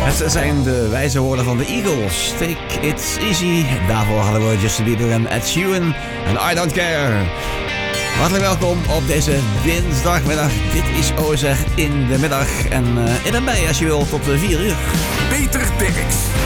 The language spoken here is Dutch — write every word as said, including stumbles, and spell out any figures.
Het zijn de wijze woorden van de Eagles. Take it easy. Daarvoor hadden we Justin Bieber en Ed Sheeran en I Don't Care. Hartelijk welkom op deze dinsdagmiddag. Dit is O Z in de middag. En uh, ik ben bij als je wil tot vier uur. Peter Derks.